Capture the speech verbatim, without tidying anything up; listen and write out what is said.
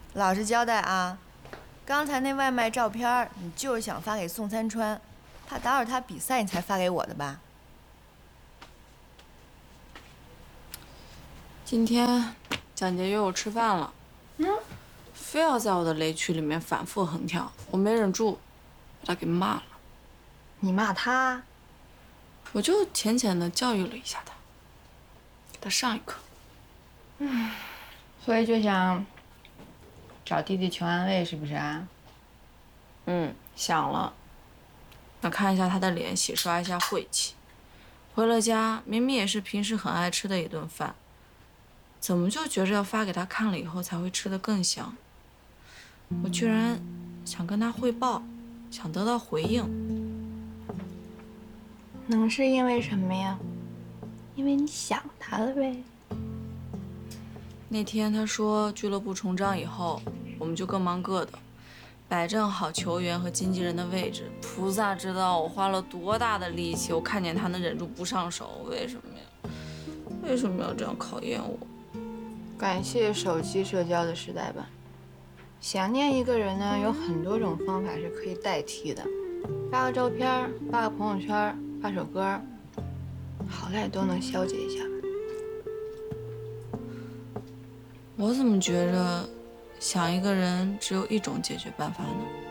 老实交代啊！刚才那外卖照片，你就是想发给宋三川，怕打扰他比赛，你才发给我的吧？ 今天蒋杰约我吃饭了，嗯，非要在我的雷区里面反复横跳，我没忍住，把他给骂了。 你骂他？ 我就浅浅的教育了一下他，给他上一课。 嗯，所以就想找弟弟求安慰，是不是啊？ 嗯，想了。要看一下他的脸，洗刷一下晦气。回了家，明明也是平时很爱吃的一顿饭，怎么就觉着要发给他看了以后才会吃得更香？我居然想跟他汇报，想得到回应。 能是因为什么呀？因为你想他了呗。 那天他说俱乐部重张以后，我们就各忙各的，摆正好球员和经纪人的位置。菩萨知道我花了多大的力气，我看见他能忍住不上手，为什么呀？为什么要这样考验我？ 感谢手机社交的时代吧。想念一个人呢，有很多种方法是可以代替的，发个照片，发个朋友圈，发首歌，好赖都能消解一下吧。 我怎么觉着想一个人只有一种解决办法呢？